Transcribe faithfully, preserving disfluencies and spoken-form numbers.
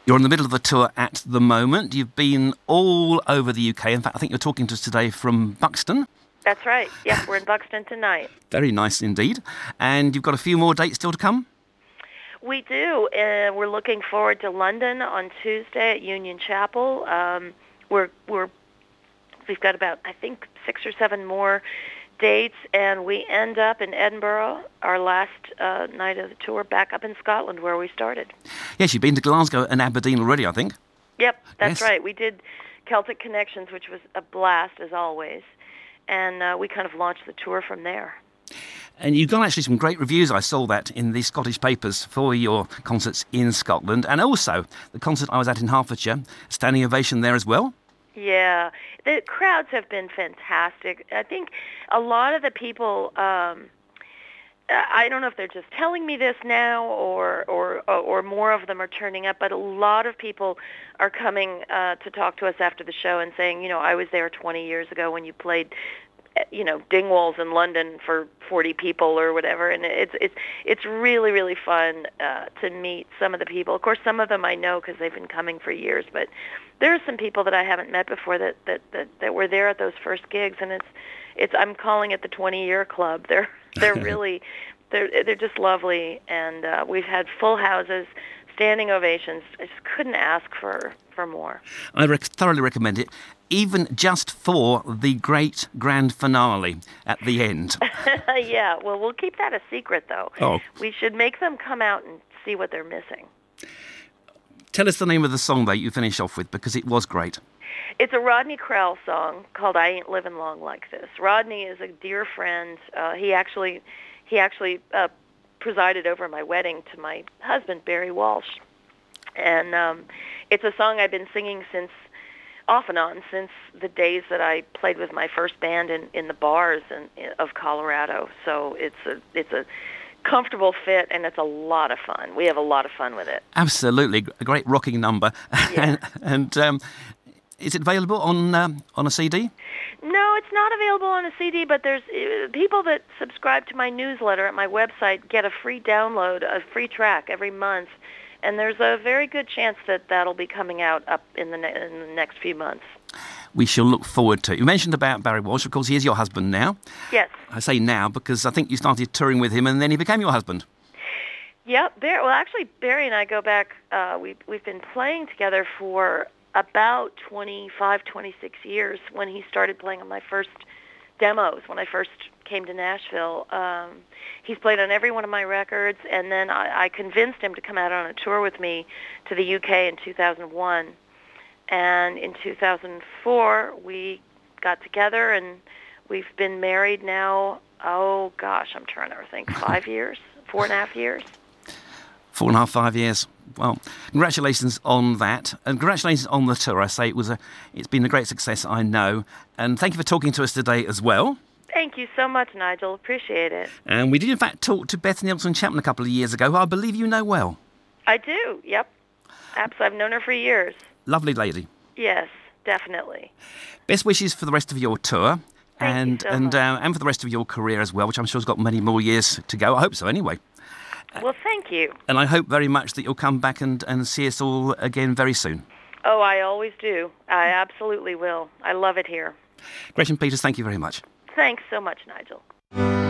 You're in the middle of the tour at the moment. You've been all over the U K. In fact, I think you're talking to us today from Buxton. That's right. Yes, we're in Buxton tonight. Very nice indeed. And you've got a few more dates still to come? We do. Uh, we're looking forward to London on Tuesday at Union Chapel. Um, we're we're we've got about I think six or seven more dates, and we end up in Edinburgh, our last uh, night of the tour, back up in Scotland where we started. Yes, you've been to Glasgow and Aberdeen already, I think. Yep, that's Yes. right. We did Celtic Connections, which was a blast as always, and uh, we kind of launched the tour from there. And you got actually some great reviews. I saw that in the Scottish papers for your concerts in Scotland, and also the concert I was at in Hertfordshire, standing ovation there as well. Yeah, the crowds have been fantastic. I think a lot of the people, um, I don't know if they're just telling me this now or, or, or more of them are turning up, but a lot of people are coming uh, to talk to us after the show and saying, you know, I was there twenty years ago when you played, you know, Dingwalls in London for forty people or whatever, and it's it's it's really really fun uh, to meet some of the people. Of course, some of them I know because they've been coming for years, but there are some people that I haven't met before that that that, that were there at those first gigs, and it's it's I'm calling it the twenty year club. They're they're really they're they're just lovely, and uh, we've had full houses, standing ovations. I just couldn't ask for for more. I rec- thoroughly recommend it, even just for the great grand finale at the end. Yeah, well, we'll keep that a secret, though. Oh. We should make them come out and see what they're missing. Tell us the name of the song that you finish off with, because it was great. It's a Rodney Crowell song called "I Ain't Living Long Like This." Rodney is a dear friend. Uh, he actually, he actually uh, presided over my wedding to my husband, Barry Walsh. And um, it's a song I've been singing since, off and on, since the days that I played with my first band in, in the bars in, in, of Colorado. So it's a it's a comfortable fit, and it's a lot of fun. We have a lot of fun with it. Absolutely, a great rocking number. Yeah. and and um, is it available on um, on a C D? No, it's not available on a C D, but there's uh, people that subscribe to my newsletter at my website get a free download, a free track every month. And there's a very good chance that that'll be coming out up in the, ne- in the next few months. We shall look forward to it. You mentioned about Barry Walsh. Of course, he is your husband now. Yes. I say now because I think you started touring with him and then he became your husband. Yep. Barry, well, actually, Barry and I go back. Uh, we, we've been playing together for about twenty-five, twenty-six years when he started playing on my first demos, when I first came to Nashville. Um, he's played on every one of my records, and then I, I convinced him to come out on a tour with me to the U K in two thousand one. And in two thousand four, we got together, and we've been married now, oh gosh, I'm trying to think, five years, four and a half years. Four and a half, five years. Well, congratulations on that, and congratulations on the tour. I say it was a, it's been a great success, I know, and thank you for talking to us today as well. Thank you so much, Nigel. Appreciate it. And we did, in fact, talk to Beth Nielsen-Chapman a couple of years ago, who I believe you know well. I do, yep. Absolutely. I've known her for years. Lovely lady. Yes, definitely. Best wishes for the rest of your tour. Thank you and so and much. uh, and for the rest of your career as well, which I'm sure has got many more years to go. I hope so, anyway. Well, thank you. And I hope very much that you'll come back and, and see us all again very soon. Oh, I always do. I absolutely will. I love it here. Gretchen Peters, thank you very much. Thanks so much, Nigel.